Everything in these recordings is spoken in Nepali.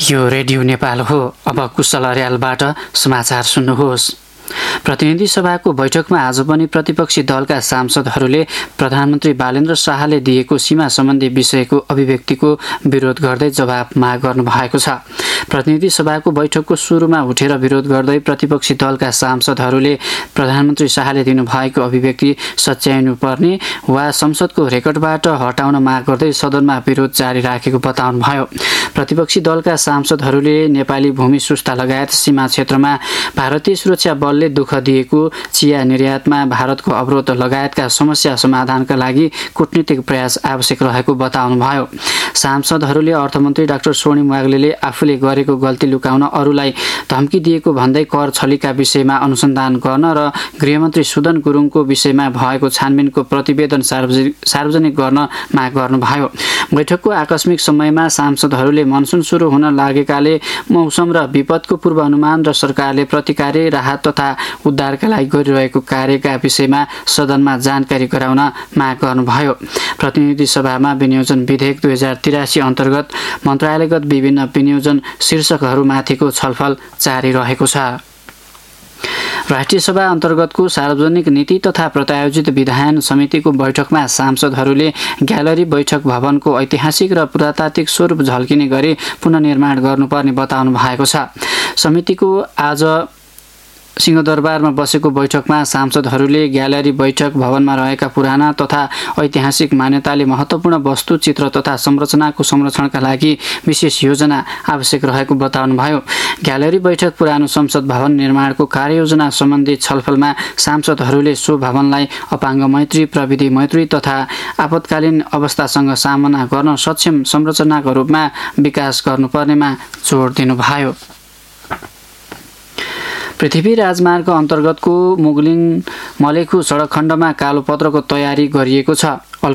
यो रेडियो नेपाल हो। अब कुशल अर्यालबाट समाचार सुन्नुहोस्। प्रतिनिधि सभाको बैठकमा आज पनि प्रतिपक्षी दलका सांसदहरूले प्रधानमन्त्री बालेन्द्र शाहले दिएको सीमा सम्बन्धी विषयको अभिव्यक्तिको विरोध गर्दै जवाब माग गर्नु भएको छ। प्रतिनिधि सभाको बैठकको सुरुमा उठेर विरोध गर्दै प्रतिपक्षी दलका सांसदहरूले प्रधानमन्त्री शाहले दिनुभएको अभिव्यक्ति सच्याउनुपर्ने वा संसदको रेकर्डबाट हटाउन माग गर्दै सदनमा विरोध जारी राखेको बताउनुभयो। प्रतिपक्षी दलका सांसदहरूले नेपाली भूमि सुस्ता लगायत सीमा क्षेत्रमा भारतीय सुरक्षा बलले दुःख दिएको चिया निर्यातमा भारतको अवरोध लगायतका समस्या समाधानका लागि कूटनीतिक प्रयास आवश्यक रहेको बताउनुभयो। सांसदहरूले अर्थमन्त्री डाक्टर स्वर्णिम वाग्लेले आफूले गरेको गल्ती लुकाउन अरूलाई धम्की दिएको भन्दै कर छलीका विषयमा अनुसन्धान गर्न र गृहमन्त्री सुदन गुरुङको विषयमा भएको छानबिनको प्रतिवेदन सार्वजनिक गर्न माग गर्नुभयो। बैठकको आकस्मिक समयमा सांसदहरूले मनसुन सुरु हुन लागेकाले मौसम र विपदको पूर्वानुमान र सरकारले प्रतिकारी राहत तथा उद्धारका लागि गरिरहेको कार्यका विषयमा सदनमा जानकारी गराउन माग गर्नुभयो। प्रतिनिधि सभामा विनियोजन विधेयक 2083 अन्तर्गत मन्त्रालयगत विभिन्न विनियोजन शीर्षकहरूमाथिको छलफल जारी रहेको छ। राष्ट्रिय सभा अन्तर्गतको सार्वजनिक नीति तथा प्रत्यायोजित विधायन समितिको बैठकमा सांसदहरूले ग्यालरी बैठक भवनको ऐतिहासिक र पुरातात्विक स्वरूप झल्किने गरी पुनर्निर्माण गर्नुपर्ने बताउनु भएको छ। समितिको आज सिंहदरबारमा बसेको बैठकमा सांसदहरूले ग्यालरी बैठक भवनमा रहेका पुराना तथा ऐतिहासिक मान्यताले महत्त्वपूर्ण वस्तु चित्र तथा संरचनाको संरक्षणका लागि विशेष योजना आवश्यक रहेको बताउनुभयो। ग्यालरी बैठक पुरानो संसद भवन निर्माणको कार्ययोजना सम्बन्धी छलफलमा सांसदहरूले सो भवनलाई अपाङ्ग मैत्री, प्रविधि मैत्री तथा आपतकालीन अवस्थासँग सामना गर्न सक्षम संरचनाको रूपमा विकास गर्नुपर्नेमा जोड दिनुभयो। पृथ्वी राजमार्ग अन्तर्गतको मुगलिङ मलेखु सडक खण्डमा कालोपत्रको तयारी गरिएको छ।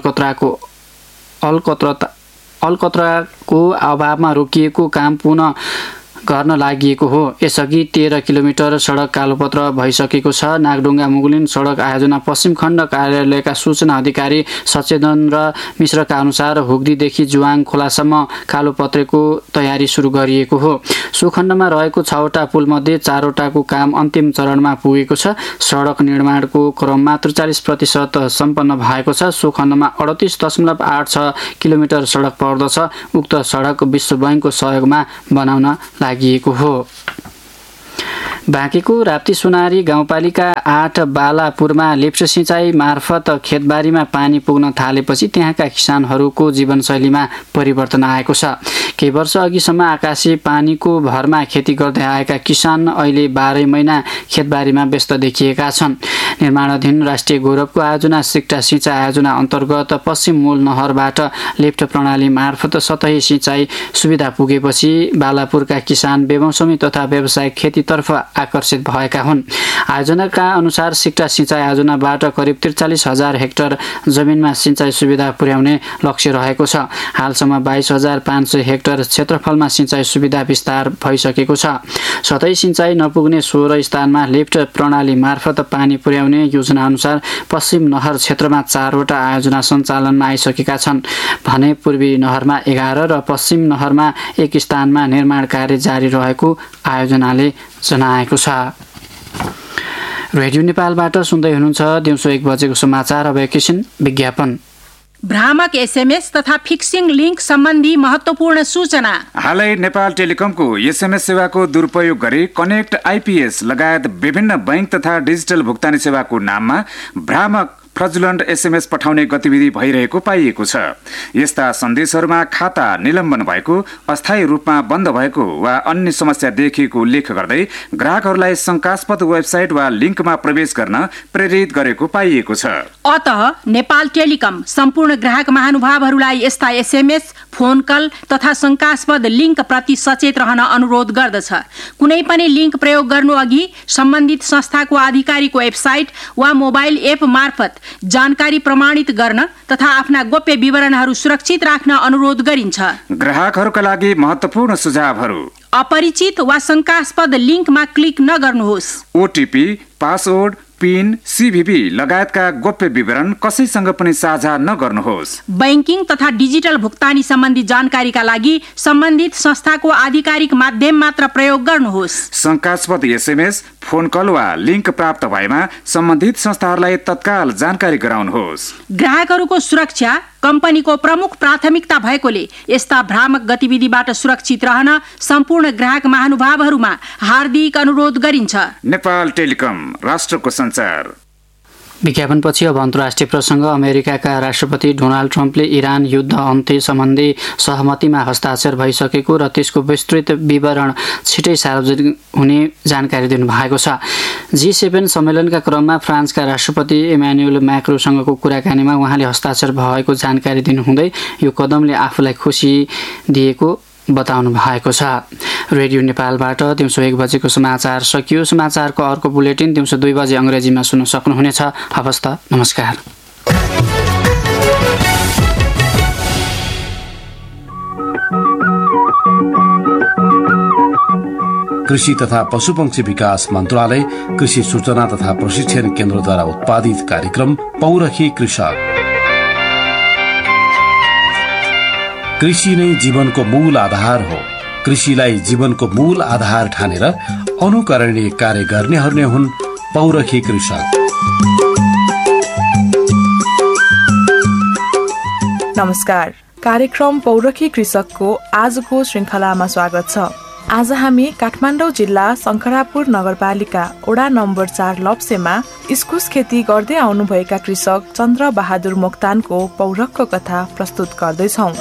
अलकत्राको अभावमा रोकिएको काम पुनः गर्न लागि हो। यसअघि 13 किलोमिटर सडक कालोपत्र भइसकेको छ। नागडुङ्गा मुगलिन सडक आयोजना पश्चिम खण्ड कार्यालयका सूचना अधिकारी सचेतन र मिश्रका अनुसार हुग्दीदेखि जुवाङ खोलासम्म कालोपत्रेको तयारी सुरु गरिएको हो। सो खण्डमा रहेको 6वटा पुलमध्ये 4वटाको काम अन्तिम चरणमा पुगेको छ। सडक निर्माणको क्रममा 43% सम्पन्न भएको छ। सो खण्डमा 38.86 किलोमिटर सडक पर्दछ। उक्त सडक विश्व बैंकको सहयोगमा बनाउन लागिएको हो। बाँकेको राप्ती सुनारी गाउँपालिका 8 बालापुरमा लिफ्ट सिँचाइ मार्फत खेतबारीमा पानी पुग्न थालेपछि त्यहाँका किसानहरूको जीवनशैलीमा परिवर्तन आएको छ। केही वर्ष अघिसम्म आकाशी पानीको भरमा खेती गर्दै आएका किसान अहिले 12 महिना खेतबारीमा व्यस्त देखिएका छन्। निर्माणाधीन राष्ट्रिय गौरवको आयोजना सिक्टा सिँचाइ आयोजना अन्तर्गत पश्चिम मूल नहरबाट लिफ्ट प्रणाली मार्फत सतही सिँचाइ सुविधा पुगेपछि बालापुरका किसान बेमौसमी तथा व्यावसायिक खेतीतर्फ आकर्षित भएका हुन्। आयोजनाका अनुसार सिक्टा सिँचाइ आयोजनाबाट करिब 43,000 हेक्टर जमिनमा सिँचाइ सुविधा पुर्याउने लक्ष्य रहेको छ। हालसम्म 22,500 हेक्टर क्षेत्रफलमा सिँचाइ सुविधा विस्तार भइसकेको छ। सतही सिँचाइ नपुग्ने 16 स्थानमा लिफ्ट प्रणाली मार्फत पानी पुर्याउने योजना अनुसार पश्चिम नहर क्षेत्रमा 4वटा आयोजना सञ्चालनमा आइसकेका छन् भने पूर्वी नहरमा 11 र पश्चिम नहरमा 1 स्थानमा निर्माण कार्य जारी रहेको आयोजनाले जनाएको छ। रेडियो नेपालबाट सुन्दै हुनुहुन्छ दिउँसो 1 बजेको समाचार। अब एकैछिन विज्ञापन। भ्रामक एसएमएस तथा फिक्सिङ लिङ्क सम्बन्धी महत्त्वपूर्ण सूचना। हालै नेपाल टेलिकमको एसएमएस सेवाको दुरुपयोग गरी कनेक्ट आइपीएस लगायत विभिन्न बैंक तथा डिजिटल भुक्तानी सेवाको नाममा भ्रामक फ्रजुलन्ट एसएमएस पठाउने गतिविधि भइरहेको पाइएको छ। यस्ता सन्देशहरूमा खाता निलम्बन भएको, अस्थायी रूपमा बन्द भएको वा अन्य समस्या देखिएको उल्लेख गर्दै ग्राहकहरूलाई शङ्कास्पद वेबसाइट वा लिङ्कमा प्रवेश गर्न प्रेरित गरेको पाइएको छ। अतः नेपाल टेलिकम सम्पूर्ण ग्राहक महानुभावहरूलाई यस्ता एसएमएस, फोन कल तथा शङ्कास्पद लिङ्क प्रति सचेत रहन अनुरोध गर्दछ। कुनै पनि लिङ्क प्रयोग गर्नु अघि सम्बन्धित संस्थाको आधिकारिक वेबसाइट वा मोबाइल एप मार्फत जानकारी प्रमाणित गर्न तथा आफ्ना गोप्य विवरणहरू सुरक्षित राख्न अनुरोध गरिन्छ। ग्राहकहरूका लागि महत्त्वपूर्ण सुझावहरू: अपरिचित वा शङ्कास्पद लिङ्कमा क्लिक नगर्नुहोस्। ओटिपी, पासवर्ड, पिन, सीभीबी लगायतका गोप्य विवरण कसैसँग पनि साझा नगर्नुहोस्। बैंकिङ तथा डिजिटल भुक्तानी सम्बन्धी जानकारीका लागि सम्बन्धित संस्थाको आधिकारिक माध्यम मात्र प्रयोग गर्नुहोस्। शंकास्पद एसएमएस, फोन कल वा लिंक प्राप्त भएमा सम्बन्धित संस्थाहरूलाई तत्काल जानकारी गराउनुहोस्। ग्राहकहरूको सुरक्षा कम्पनीको प्रमुख प्राथमिकता भएकोले यस्ता भ्रामक गतिविधिबाट सुरक्षित रहन सम्पूर्ण ग्राहक महानुभावहरूमा हार्दिक अनुरोध गरिन्छ। नेपाल टेलिकम, राष्ट्रको सञ्चार। विज्ञापनपछि अब अन्तर्राष्ट्रिय प्रसङ्ग। अमेरिकाका राष्ट्रपति डोनाल्ड ट्रम्पले इरान युद्ध अन्त्य सम्बन्धी सहमतिमा हस्ताक्षर भइसकेको र त्यसको विस्तृत विवरण छिटै सार्वजनिक हुने जानकारी दिनुभएको छ। G7 सम्मेलनका क्रममा फ्रान्सका राष्ट्रपति इमानुएल म्याक्रोसँगको कुराकानीमा उहाँले हस्ताक्षर भएको जानकारी दिनुहुँदै यो कदमले आफूलाई खुसी दिएको बताउनु भएको छ। रेडियो नेपालबाट दिउँसो 1 बजेको समाचार सकियो। समाचारको अर्को बुलेटिन दिउँसो 2 बजे अङ्ग्रेजीमा सुन्न सक्नुहुनेछ। हवस् त, नमस्कार। कृषि तथा पशुपक्षी विकास मन्त्रालय, कृषि सूचना तथा प्रशिक्षण केन्द्रद्वारा उत्पादित कार्यक्रम पौरखी कृषक। कृषि नै जीवनको मूल आधार हो। कृषिलाई जीवनको मूल आधार ठानेर अनुकरणीय कार्य गर्नेहरू नै हुन् पौरखी कृषक। नमस्कार, कार्यक्रम पौरखी कृषकको आजको श्रृङ्खलामा स्वागत छ। आज हामी काठमाडौँ जिल्ला शंकरापुर नगरपालिका वडा नम्बर 4 लप्सेमा इस्कुस खेती गर्दै आउनुभएका कृषक चन्द्र बहादुर मोक्तानको पौरखको कथा प्रस्तुत गर्दैछौँ।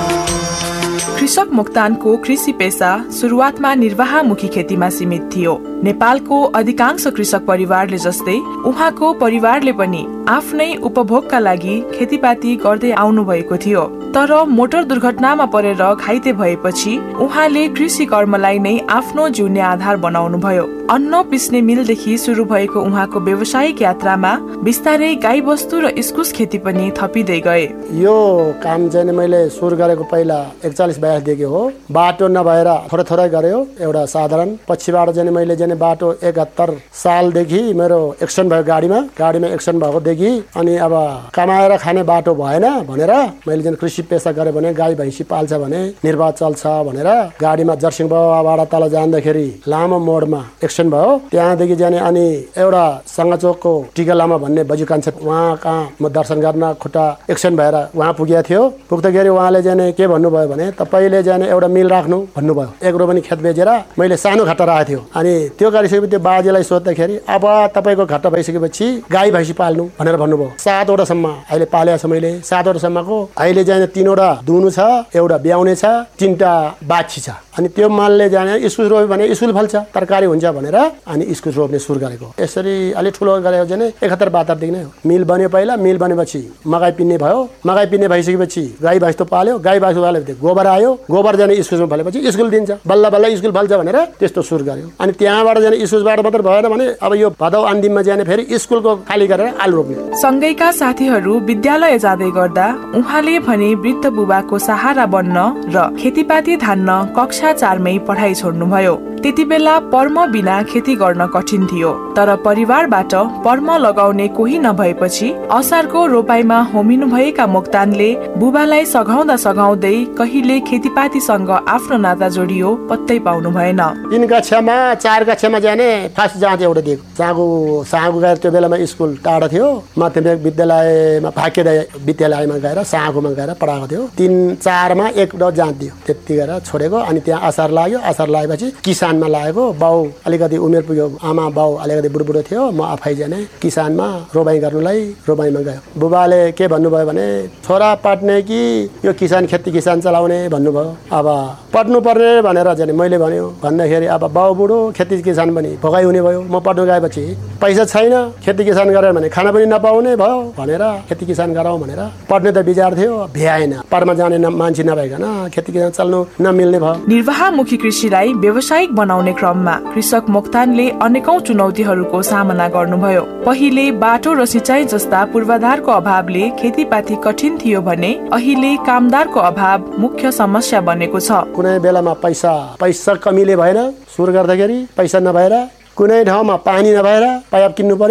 कृषक मोक्तानको कृषि पेसा सुरुवातमा निर्वाहमुखी खेतीमा सीमित थियो। नेपालको अधिकांश कृषक परिवारले जस्तै उहाँको परिवारले पनि आफ्नै उपभोगका लागि खेतीपाती गर्दै आउनु भएको थियो। तर मोटर दुर्घटनामा परेर घाइते भएपछि उहाँले कृषि कर्मलाई नै आफ्नो जिउने आधार बनाउनु भयो। अन्न पिस्ने मिलदेखि सुरु भएको उहाँको व्यावसायिक यात्रामा बिस्तारै गाई बस्तु र इस्कुस खेती पनि थपिँदै गए। यो काम चाहिँ मैले सुरु गरेको पहिला 41-42 देखि हो। बाटो नभएर थोरै थोरै गर्यो, एउटा साधारण। पछिबाट चाहिँ मैले चाहिँ बाटो 71 सालदेखि मेरो एक्सिडेन्ट भयो गाडीमा एक्सिडेन्ट भएको देखि अनि अब कमाएर खाने बाटो भएन भनेर मैले चाहिँ कृषि पेसा गरे भने गाई भैँसी पाल्छ भने निर्वाह चल्छ भनेर गाडीमा जर्सिङ बाबाबाट तल जाँदाखेरि लामो मोडमा एक्सिडेन्ट भयो। त्यहाँदेखि जाने अनि एउटा सङ्गचोकको टिका लामा भन्ने बजु कान्छे उहाँ कहाँ म दर्शन गर्न खुट्टा एक्सिडेन्ट भएर उहाँ पुगेको थियो। पुग्दाखेरि उहाँले जाने के भन्नुभयो भने तपाईँले जाने एउटा मिल राख्नु भन्नुभयो। 1 रोपनी खेत बेचेर मैले सानो घट्टा राखेको थियो। अनि त्यो गरिसकेपछि त्यो बाजेलाई सोद्दाखेरि अब तपाईँको घट्टा भइसकेपछि गाई भैँसी पाल्नु भनेर भन्नुभयो। 7 वटासम्म अहिले पालेको छ मैले। 7 वटासम्मको अहिले जाने 3 वटा दुनु छ, एउटा ब्याउने छ, 3टा बाछी छ। अनि त्यो मालले जाने इस्कुस रोप्यो भने इस्कुस फल्छ, तरकारी हुन्छ भनेर अनि इस्कुस रोप्ने सुरु गरेको। यसरी अलि ठुलो गरेको चाहिँ 71-72 देखि नै हो। मिल बन्यो पहिला, मिल बनेपछि मकै पिन्ने भयो। मकै पिन्ने भइसकेपछि गाई भैँस त पाल्यो, गाई भैँस पालेपछि गोबर आयो, गोबर जाने इस्कुसमा फलेपछि इस्कुस दिन्छ, बल्ल बल्ल इस्कुस फल्छ भनेर त्यस्तो सुरु गर्यो। अनि त्यहाँबाट जाने इस्कुसबाट मात्र भएन भने अब यो भदौ अन्तिममा जाने फेरि स्कुलको खाली गरेर आलु रोप्ने। सँगैका साथीहरू विद्यालय जाँदै गर्दा उहाँले भने वृद्ध बुबाको सहारा बन्न र खेतीपाती धान्न कक्षा 4मै पढाइ छोड्नुभयो। त्यति बेला पर्म बिना खेती गर्न कठिन थियो। तर परिवारबाट पर्म लगाउने कोही नभएपछि असारको रोपाइमा होमिनु भएका मोक्तानले बुबालाई सघाउँदा सघाउँदै कहिले खेतीपातीसँग आफ्नो नाता जोडियो पत्तै पाउनु भएन। 3 कक्षामा 4 कक्षामा जाने फर्स्ट जाँथे एउटा दिएको साँगु गएर त्यो बेलामा स्कुल टाढा थियो। माध्यमिक विद्यालयमा भाग्योदय विद्यालयमा गएर साँगुमा गएर पढाएको थियो। 3-4मा 1 जाँथ्यो, त्यति गरेर छोडेको। अनि त्यहाँ असार लाग्यो, असार लागेपछि किसानमा लागेको। बाउ अलिकति उमेर पुग्यो, आमा बाउ अलिकति बुढो थियो। म आफै जाने किसानमा रोपाइ गर्नुलाई रोपाइमा गयो। बुबाले के भन्नुभयो भने छोरा पढ्ने कि यो किसान खेती किसान चलाउने भन्नुभयो। अब पढ्नु पर्ने भनेर जाने मैले भन्यो। भन्दाखेरि अब बाउ बुढो खेती किसान पनि भोगाइ हुने भयो। म पढ्नु गएपछि पैसा छैन, खेती किसान गरेर भने खाना पनि नपाउने भयो भनेर खेती किसान गराउँ भनेर पढ्ने त विचार थियो, भ्याएन। पढ्न जाने मान्छे नभइकन खेती किसान चल्नु नमिल्ने भयो। निर्वाहमुखी कृषिलाई व्यावसायिक बनाउने क्रममा कृषक मोक्तानले अनेकौं चुनौतीहरूको सामना गर्नुभयो। पहिले बाटो र सिँचाइ जस्ता पूर्वाधारको अभावले खेतीपाती कठिन थियो भने अहिले कामदारको अभाव मुख्य समस्या बनेको छ। कुनै बेलामा पैसा कमीले भएन, सुरु गर्दाखेरि पैसा नभएर कुनै ठाउँमा पानी नभएर पाइप किन्नु पर्यो।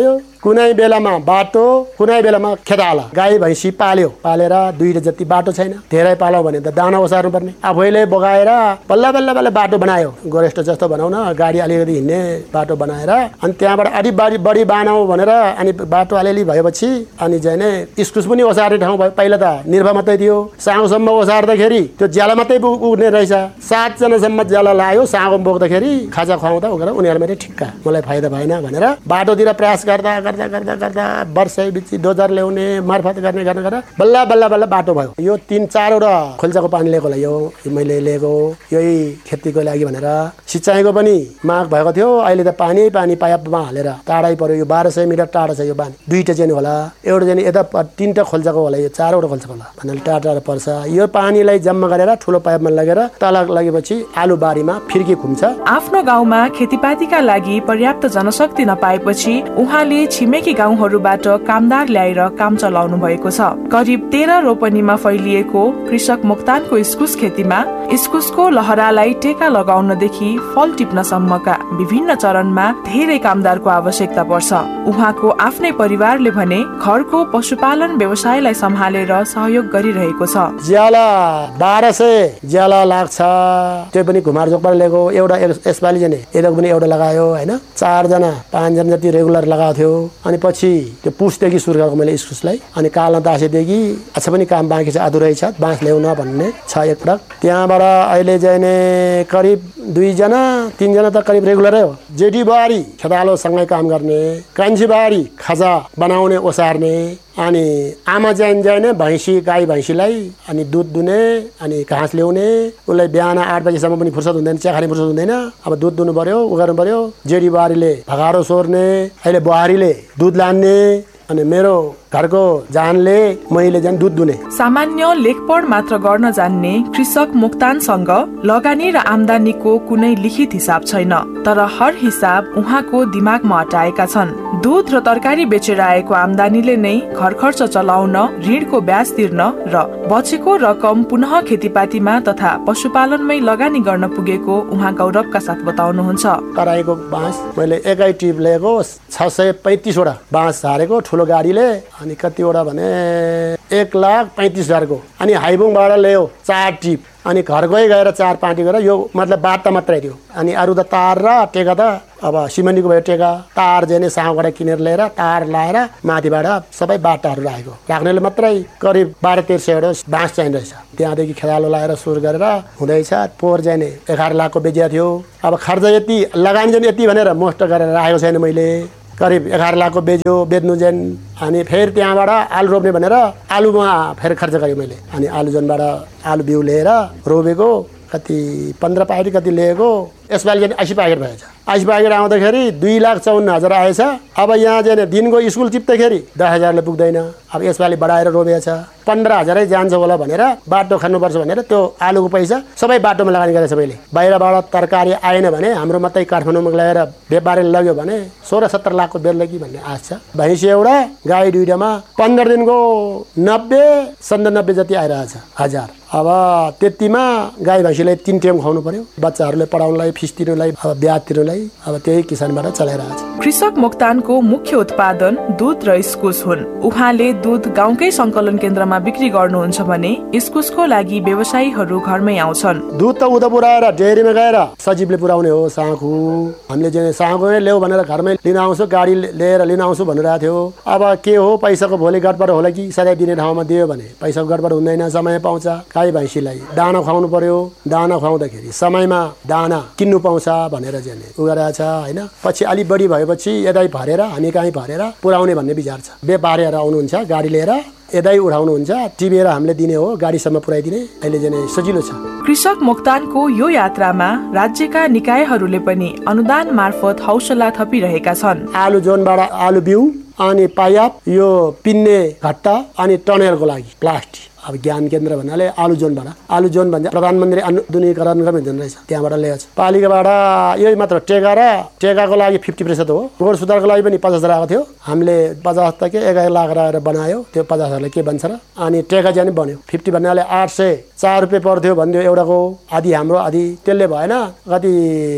कुनै बेलामा बाटो कुनै बेलामा खेताला गाई भैँसी पालेर 2 जति बाटो छैन धेरै पालौ भने त दाना ओसार्नु पर्ने आफैले बगाएर बल्ल बल्ल बल्ल बाटो बनायो गोरेस्ट जस्तो बनाउन गाडी अलिकति हिँड्ने बाटो बनाएर अनि त्यहाँबाट अलि बढी बनाऊ भनेर अनि बाटो अलिअलि भएपछि अनि चाहिँ इस्कुस पनि ओसार्ने ठाउँ भयो पहिला त निर्भर मात्रै थियो साँगोसम्म ओसार्दाखेरि त्यो ज्याला मात्रै उठ्ने रहेछ 7 जनासम्म ज्याला लायो साँगो बोक्दाखेरि खाजा खुवाउँदा उनीहरू मैले ठिक्का मलाई फाइदा भएन भनेर बाटोतिर प्रयास गर्दा गर्दा गर्दा गर्दा वर्षै बिची डोजर ल्याउने मार्फत गर्ने बल्ल बल्ल बल्ल बाटो भयो यो 3-4 वटा खोल्चाको पानी लिएको होला यो मैले लिएको यही खेतीको लागि भनेर सिँचाइको पनि माग भएको थियो अहिले त पानी पाइपमा हालेर टाढै पर्यो यो 1200 मिटर टाढा छ यो बानी 2टा चाहिँ होला एउटा चाहिँ यता 3टा खोल्चाको होला यो 4 वटा खोल्चाको होला भन्नाले टाढा पर्छ यो पानीलाई जम्मा गरेर ठुलो पाइपमा लगेर तल लगेपछि आलु बारीमा फिर्की घुम्छ आफ्नो गाउँमा खेतीपातीका लागि पर्याप्त जनशक्ति नपाएपछि उहाँले छिमेकी गाउँहरूबाट कामदार ल्याएर काम चलाउनु भएको छ करिब 13 रोपनीमा फैलिएको कृषक मोक्तानको इस्कुस खेतीमा इस्कुसको लहरालाई टेका लगाउनदेखि फल टिप्नसम्मका विभिन्न चरणमा धेरै कामदारको आवश्यकता पर्छ उहाँको आफ्नै परिवारले भने घरको पशुपालन व्यवसायलाई सम्हालेर सहयोग गरिरहेको छ ज्याला 1200 ज्याला लाग्छ त्यो पनि घुमार जोकबाट ल्याएको एउटा यसपालि चाहिँ यताको पनि एउटा लगायो हैन 4 जना 5 जना जति रेगुलर लगाएको थियो अनि पछि त्यो पुसदेखि सुरु गरेको मैले इस्कुसलाई अनि काला दासेदेखि अच्छा पनि काम बाँकी छ अधुरै छ बाँस ल्याउन भन्ने छ एक पटक त्यहाँबाट अहिले चाहिँ करिब 2 जना 3 जना त करिब रेगुलरै हो जेडी बारी खेतालोसँगै काम गर्ने कान्छी बारी खाजा बनाउने ओसार्ने अनि आमा चाहिँ भैँसी गाई भैँसीलाई अनि दुध दुने अनि घाँस ल्याउने उसलाई बिहान 8 बजेसम्म पनि फुर्सद हुँदैन चिया खाने फुर्सद हुँदैन अब दुध दुनु पर्यो उ गर्नु पर्यो जेडी बुहारीले भगारो सोर्ने अहिले बुहारीले दुध लान्ने अनि मेरो घरको जानले मैले चाहिँ दुध दुने सामान्य लेखपढ मात्र गर्न जान्ने कृषक मोक्तानसँग लगानी र आम्दानीको कुनै लिखित हिसाब छैन तर हर हिसाब उहाँको दिमागमा अटाएका छन् दुध र तरकारी बेचेर आएको आम्दानीले नै घर खर्च चलाउन ऋणको ब्याज तिर्न र बचेको रकम पुनः खेतीपातीमा तथा पशुपालनमै लगानी गर्न पुगेको उहाँ गौरवका साथ बताउनुहुन्छ कराईको बाँस मैले एकै टिप लिएको 635 वटा बाँस हारेको ठुलो गाडीले अनि कतिवटा भने 1,35,000 को अनि हाइबुङबाट ल्यायो 4 टिप अनि घरकै गएर 4 पार्टी गरेर यो मतलब बाटा मात्रै थियो अनि अरु त तार र टेका त अब सिमनीको भयो टेका तार जेने साउबाट किनेर ल्याएर तार लाएर माथिबाट सबै बाटाहरू राखेको राख्नेले मात्रै करिब 12-1300 वटा बाँस चाहिने रहेछ त्यहाँदेखि खेतालो लाएर सुरु गरेर हुँदैछ पोहोर जाने 11 लाखको बेचिया थियो अब खर्च यति लगानी चाहिँ यति भनेर मोस्ट गरेर राखेको छैन मैले करिब 11 लाखको बेच्नु चाहिँ अनि फेरि त्यहाँबाट आलु रोप्ने भनेर आलुमा फेरि खर्च गरेँ मैले अनि आलु जनबाट आलु बिउ लिएर रोपेको कति 15 प्याकेट कति लिएको यसपालि चाहिँ 80 प्याकेट भएछ 80 प्याकेट आउँदाखेरि 2,54,000 आएछ अब यहाँ चाहिँ दिनको स्कुल टिप्दाखेरि 10,000 ले पुग्दैन अब यसपालि बढाएर रोपेछ 15,000 जान्छ होला भनेर बाटो खानुपर्छ भनेर त्यो आलुको पैसा सबै बाटोमा लगानी गरेछ सबैले बाहिरबाट तरकारी आएन भने हाम्रो मात्रै काठमाडौँमा ल्याएर व्यापारीले लग्यो भने 16-17 लाखको बेच्ला कि भन्ने आश छ भैँसी एउटा गाई दुईटामा 15 दिनको 90-97 जति आइरहेछ 1000 अब त्यतिमा गाई भैँसीलाई 3 टाइम खुवाउनु पर्यो बच्चाहरूले पढाउनलाई फिस तिर्नलाई अब ब्याज तिर्नलाई अब त्यही किसानबाट चलाइरहेछ कृषक मोक्तानको मुख्य उत्पादन दुध र इस्कुस हुन् उहाँले दुध गाउँकै संकलन केन्द्रमा बिक्री गर्नुहुन्छ भने इस्कुसको लागि व्यवसायीहरू घरमै आउँछन् दुध त उता पुऱ्याएर डेरीमा गएर सजीवले पुर्याउने हो साँखु हामीले चाहिँ साँखु नै ल्याऊ भनेर घरमै लिन आउँछु गाडी लिएर लिन आउँछु भनिरहेको थियो अब के हो पैसाको भोलि गडबड होला कि सधैँ दिने ठाउँमा दियो भने पैसाको गडबड हुँदैन समय पाउँछ गाई भैँसीलाई दाना खुवाउनु पर्यो दाना खुवाउँदाखेरि समयमा दाना किन्नु पाउँछ भनेर चाहिँ उ गरेछ हैन पछि अलि बढी भएपछि यतै भरेर हामी कहीँ भरेर पुर्याउने भन्ने विचार छ व्यापारीहरू आउनुहुन्छ गाडी लिएर यतै उठाउनुहुन्छ टिपेर हामीले दिने हो गाडीसम्म पुर्याइदिने अहिले चाहिँ सजिलो छ कृषक मोक्तानको यो यात्रामा राज्यका निकायहरूले पनि अनुदान मार्फत हौसला थपिरहेका छन् आलु जोनबाट आलु बिउ अनि पाइप यो पिन्ने घट्टा अनि टनेलको लागि प्लास्टिक अब ज्ञान केन्द्र भन्नाले आलु जोनबाट आलु जोन भन्छ प्रधानमन्त्री आधुनिकीकरण गर्ने रहेछ त्यहाँबाट ल्याएको छ। पालिकाबाट यही मात्र टेकाको लागि 50% हो। रोड सुधारको लागि पनि 50,000 आएको थियो। हामीले 50 त के 1 लाख राखेर बनायो। त्यो 50,000ले के बन्छ र अनि टेका चाहिँ बन्यो 50 भन्नाले 804 रुपियाँ पर्थ्यो भन्थ्यो एउटाको आधी हाम्रो आधी त्यसले भएन कति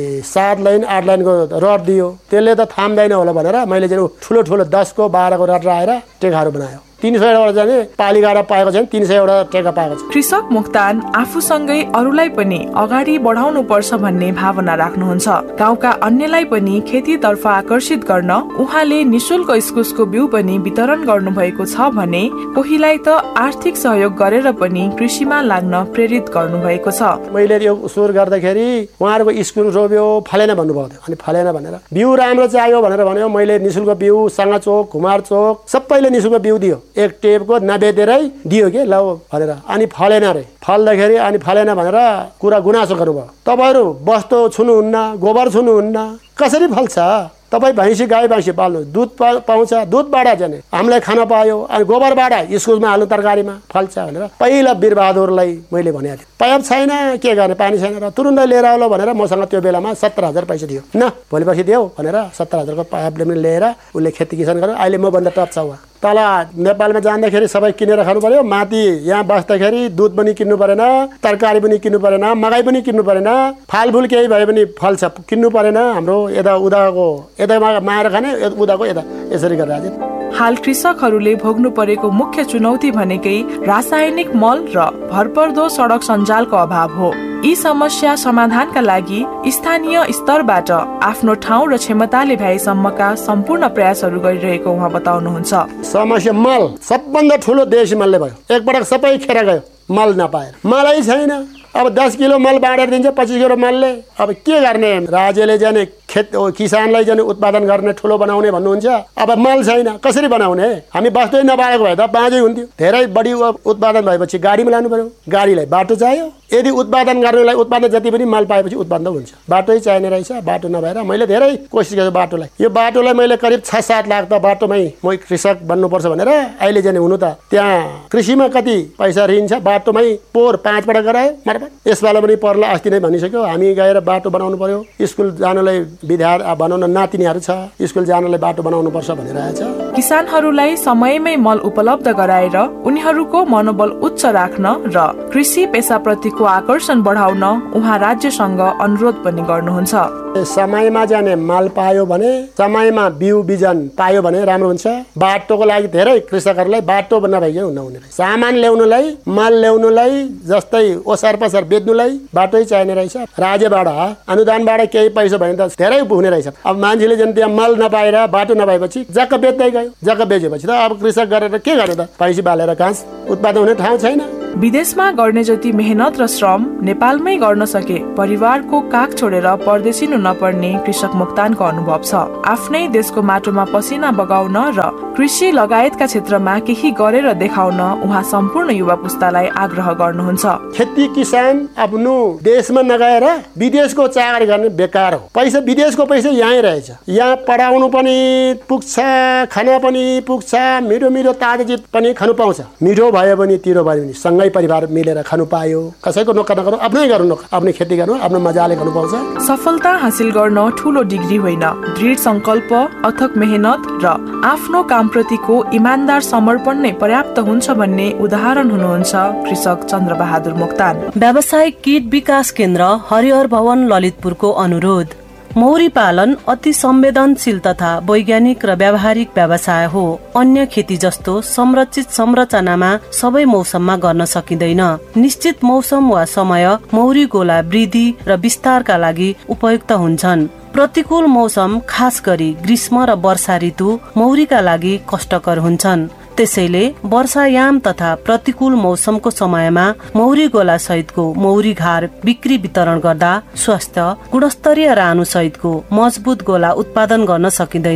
7 लाइन 8 लाइनको रड दियो त्यसले त थाम्दैन होला भनेर मैले चाहिँ ठुलो 10 को 12 को रड राखेर टेकाहरू बनायो। 300 वटा चाहिँ पालिकाबाट पाएको छैन 300 वटा टेका पाएको छ। कृषक मुक्तान आफूसँगै अरूलाई पनि अगाडि बढाउनु पर्छ भन्ने भावना राख्नुहुन्छ। गाउँका अन्यलाई पनि खेतीतर्फ आकर्षित गर्न उहाँले निशुल्क इस्कुसको बिउ पनि वितरण गर्नु भएको छ भने कोहीलाई त आर्थिक सहयोग गरेर पनि कृषिमा लाग्न प्रेरित गर्नु भएको छ। मैले यो सुरु गर्दाखेरि उहाँहरुको इस्कुस रोप्यो फलेन भन्नुभएको थियो। अनि फलेन भनेर बिउ राम्रो चाहियो भनेर भन्यो। मैले निशुल्क बिउ साङाचोक कुमारचोक सबैले निशुल्क बिउ दियो। एक टेपको नबेदेरै दियो के ल भनेर अनि फलेन रे फल्दाखेरि अनि फलेन भनेर कुरा गुनासो गर्नुभयो। तपाईहरु वस्तु छुनुहुन्न गोबर छुनुहुन्न कसरी फल्छ? तपाई भैँसी गाई भैँसी पाल्नु दुध पाउँछ दुधबाट जाने हामीलाई खान पायो अनि गोबरबाट इस्कुसमा हाल्नु तरकारीमा फल्छ भनेर पहिला वीरबहादुरलाई मैले भनेको थिएँ। पाइप छैन के गर्ने पानी छैन र तुरुन्तै लिएर आउलो भनेर मसँग त्यो बेलामा 17,000 पैसा दियो। न भोलिपछि देऊ भनेर 17,000 को पाइपले पनि लिएर उसले खेती किसान गर्यो। अहिले म भन्दा टप छ उहाँ। तल नेपालमा जाँदाखेरि सबै किनेर खानु पर्यो। माथि यहाँ बस्दाखेरि दुध पनि किन्नु परेन तरकारी पनि किन्नु परेन मकै पनि किन्नु परेन फालफुल केही भए पनि फल्छ किन्नु परेन। हाम्रो यता उदाको यता माएर खाने उदाको यता यसरी गरेर हाल कृषकहरूले भोग्नु परेको मुख्य चुनौती भनेकै रासायनिक मल र भरपर्दो सडक सञ्जालको अभाव हो। यी समस्या समाधानका लागि स्थानीय स्तरबाट आफ्नो ठाउँ र क्षमताले भ्याएसम्मका सम्पूर्ण प्रयासहरू गरिरहेको उहाँ बताउनुहुन्छ। समस्या मल सबभन्दा ठुलो देशी मलले भयो। एकपटक सबै खेर गयो मल नपाएर मलै छैन। अब 10 किलो मल बाँडेर दिन्छ 25 किलो मलले। अब के गर्ने? राज्यले जाने किसानलाई जाने उत्पादन गर्ने ठुलो बनाउने भन्नुहुन्छ। अब मल छैन कसरी बनाउने? हामी बस्दै नपाएको भए त बाँझै हुन्थ्यो। धेरै बढी उत्पादन भएपछि गाडीमा लानु पर्यो। गाडीलाई बाटो चाहियो। यदि उत्पादन गर्नलाई उत्पादन जति पनि मल पाएपछि उत्पादन हुन्छ। बाटै चाहिने रहेछ। बाटो नभएर मैले धेरै कोसिस गरेँ बाटोलाई। यो बाटोलाई मैले करिब 6-7 लाख त बाटोमै म कृषक बन्नुपर्छ भनेर अहिले जाने हुनु त त्यहाँ कृषिमा कति पैसा ऋण छ बाटोमै पोहोर 5 पटक गरायो मार्फत। यसपालि पनि पर्ला अस्ति नै भनिसक्यो हामी गएर बाटो बनाउनु पर्यो। स्कुल जानलाई विद्यार्थी बनाउन नातिनीहरू छ स्कुल जानलाई बाटो बनाउनु पर्छ भनिरहेछ। किसानहरूलाई समयमै मल उपलब्ध गराएर उनीहरूको मनोबल उच्च राख्न र कृषि पेसाप्रतिको आकर्षण बढाउन उहाँ राज्यसँग अनुरोध पनि गर्नुहुन्छ। समयमा जाने मल पायो भने समयमा बिउ बिजन पायो भने राम्रो हुन्छ। बाटोको लागि धेरै कृषकहरूलाई बाटो नभइकन हुनुहुने रहेछ। सामान ल्याउनुलाई मल ल्याउनुलाई जस्तै ओसार पसार बेच्नुलाई बाटै चाहिने रहेछ। राज्यबाट अनुदानबाट केही पैसा भयो त धेरै पुग्ने रहेछ। अब मान्छेले जन त्यहाँ मल नपाएर बाटो नभएपछि जग्ग बेच्दै गयो। जग्ग बेचेपछि त अब कृषक गरेर के गर्ने त? पैसा बालेर घाँस उत्पादन हुने ठाउँ छैन। विदेशमा गर्ने जति मेहनत र श्रम नेपालमै गर्न सके परिवारको काख छोडेर परदेशिनु नपर्ने कृषक मुक्तानको अनुभव छ। आफ्नै देशको माटोमा पसिना बगाउन र कृषि लगायतका क्षेत्रमा केही गरेर देखाउन उहाँ सम्पूर्ण युवा पुस्तालाई आग्रह गर्नुहुन्छ। खेती किसान आफ्नो देशमा नगएर विदेशको चाकरी गर्ने बेकार हो। पैसा विदेशको पैसा यहीँ रहेछ। यहाँ पढाउनु पनि पुग्छ खाना पनि पुग्छ मिठो मिठो ताजा चिज पनि खानु पाउँछ। मिठो भयो भने तिरो भयो भने सँगै परिवार मिलेर खानु पायो। कसैको नोकर नगर्नु आफ्नै गर्नु आफ्नो खेती गर्नु आफ्नो मजाले गर्नु पाउँछ। सफलता हासिल गर्न ठूलो डिग्री होइन दृढ संकल्प अथक मेहनत र आफ्नो कामप्रतिको इमानदार समर्पण नै पर्याप्त हुन्छ भन्ने उदाहरण हुनुहुन्छ कृषक चन्द्रबहादुर मुक्तान। व्यावसायिक कीट विकास केन्द्र हरिहर भवन ललितपुरको अनुरोध। मौरी पालन अति संवेदनशील तथा वैज्ञानिक र व्यावहारिक व्यवसाय हो। अन्य खेती जस्तो संरचित संरचनामा सबै मौसममा गर्न सकिँदैन। निश्चित मौसम वा समय मौरी गोला वृद्धि र विस्तारका लागि उपयुक्त हुन्छन्। प्रतिकूल मौसम खास गरी ग्रीष्म र वर्षा ऋतु मौरीका लागि कष्टकर हुन्छन्। त्यसैले वर्षायाम तथा प्रतिकूल मौसमको समयमा मौरी गोला सहितको मौरी घार बिक्री वितरण गर्दा स्वास्थ्य गुणस्तरीय रानु सहितको मजबुत गोला उत्पादन गर्न सकिँदैन।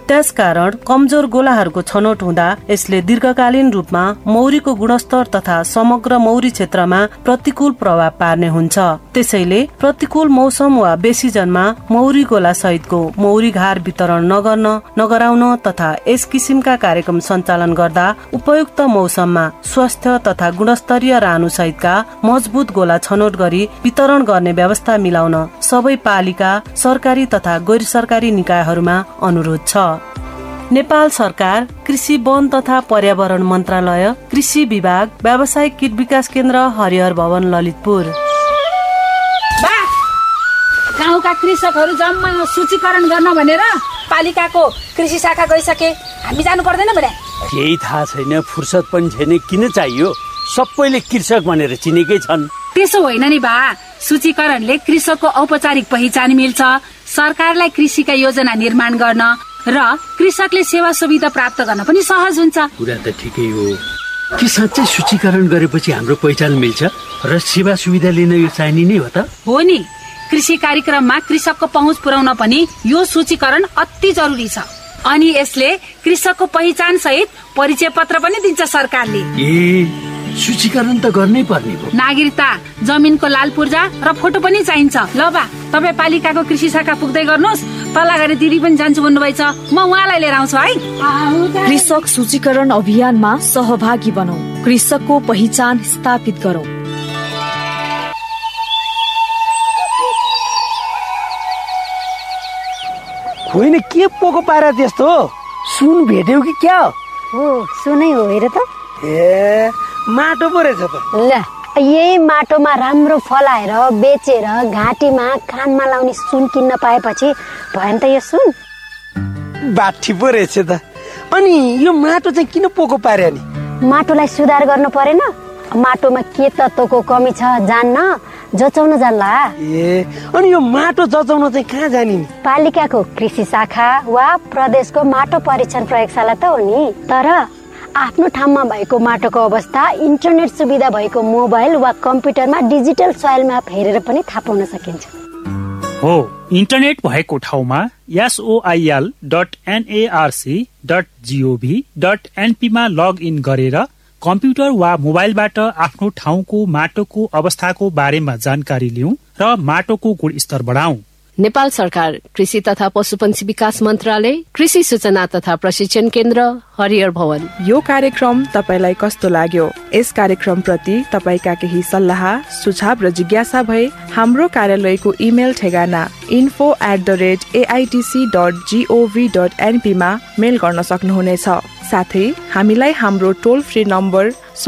त्यसकारण कमजोर गोलाहरूको छनौट हुँदा यसले दीर्घकालीन रूपमा मौरीको गुणस्तर तथा समग्र मौरी क्षेत्रमा प्रतिकूल प्रभाव पार्ने हुन्छ। त्यसैले प्रतिकूल मौसम वा बेसिजनमा मौरी गोला सहितको मौरी घार वितरण नगराउन तथा यस किसिमका कार्यक्रम सञ्चालन गर्दा उपयुक्त मौसममा स्वास्थ्य तथा गुणस्तरीय रानु सहितका मजबुत गोला छनौट गरी वितरण गर्ने व्यवस्था मिलाउन सबै पालिका, सरकारी तथा गैर सरकारी निकायहरूमा अनुरोध छ। नेपाल सरकार, कृषि, वन तथा पर्यावरण मन्त्रालय, कृषि विभाग, व्यावसायिक कीट विकास केन्द्र, हरिहर भवन, ललितपुर। गाउँका कृषकहरू जम्मा सूचीकरण गर्न भनेर पालिकाको कृषि शाखा गइसके, हामी जानु पर्दैन भने? केही थाहा छैन, फुर्सद पनि छैन, किन चाहियो? सबैले कृषक भनेर चिनेकै छन्। त्यसो होइन नि बा, सूचीकरणले कृषकको औपचारिक पहिचान मिल्छ, सरकारलाई कृषिका योजना निर्माण गर्न र कृषकले सेवा सुविधा प्राप्त गर्न पनि सहज हुन्छ। कुरा त ठिकै हो, के साँच्चै सूचीकरण गरेपछि हाम्रो पहिचान मिल्छ र सेवा सुविधा लिन यो चाहिने नै हो त? हो नि, कृषि कार्यक्रममा कृषकको पहुँच पुर्याउन पनि यो सूचीकरण अति जरुरी छ। अनि यसले कृषकको पहिचान सहित परिचय पत्र पनि दिन्छ सरकारले। सूचीकरण त गर्नै पर्ने हो। नागरिकता, जमिनको लाल पूर्जा र फोटो पनि चाहिन्छ। ल बा, तपाईँ पालिकाको कृषि शाखा पुग्दै गर्नुहोस्, तल्लाघारी दिदी पनि जान्छु भन्नुभएछ, म उहाँलाई लिएर आउँछु है। कृषक सूचीकरण अभियानमा सहभागी बनौं, कृषकको पहिचान स्थापित गरौं। होइन, के पोको पारा त्यस्तो? सुन भेट्यौ कि क्या हो? सुनै हो हेर त। माटो पो रहेछ त। ल, यही माटोमा राम्रो फलाएर बेचेर घाँटीमा कानमा लाउने सुन किन्न पाएपछि भयो नि त यो सुन। बाठी पो रहेछ त। अनि यो माटो चाहिँ किन पोको पार्यो नि? माटोलाई सुधार गर्नु परेन? माटोमा के तत्त्वको कमी छ जान्न, जचाउन जान्ला। अनि यो माटो जचाउन चाहिँ कहाँ जाने? पालिकाको कृषि शाखा वा प्रदेशको माटो परीक्षण प्रयोगशाला त हो नि। तर आफ्नो ठाउँमा भएको माटोको अवस्था इन्टरनेट सुविधा भएको मोबाइल वा कम्प्युटरमा डिजिटल सोइल म्याप हेरेर पनि थाहा पाउन सकिन्छ। हो, इन्टरनेट भएको ठाउँमा soil.narc.gov.np मा लग इन गरेर कम्प्युटर वा मोबाइलबाट आफ्नो ठाउँको माटोको अवस्थाको बारेमा जानकारी लिउँ र माटोको गुणस्तर बढाउँ। नेपाल सरकार, कृषि तथा पशुपन्छी विकास मन्त्रालय, कृषि सूचना तथा प्रशिक्षण केन्द्र, हरिहर भवन। यो कार्यक्रम तपाईलाई कस्तो लाग्यो? यस कार्यक्रम प्रति तपाईका केही सल्लाह, सुझाव र जिज्ञासा भए हाम्रो कार्यालयको इमेल ठेगाना info@aitc.gov.np मा मेल गर्न सक्नुहुनेछ। साथै हामीलाई हाम्रो टोल फ्री नम्बर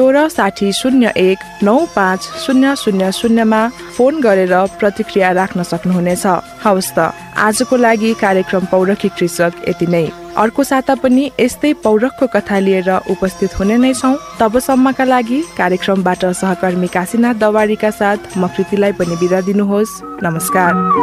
1660019500 मा फोन गरेर प्रतिक्रिया राख्न सक्नुहुनेछ। हवस् त, आजको लागि कार्यक्रम पौरखी कृषक यति नै। अर्को साता पनि यस्तै पौरखको कथा लिएर उपस्थित हुने नै छौं। तबसम्मका लागि कार्यक्रमबाट सहकर्मी काशीनाथ दवारीका साथ म कृतिलाई पनि बिदा दिनुहोस्। नमस्कार।